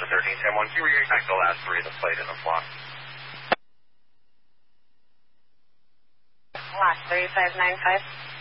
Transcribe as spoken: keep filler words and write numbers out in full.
Delta thirteen ten one, can you reconnect the last three of the plate in the block? Lock three five nine five.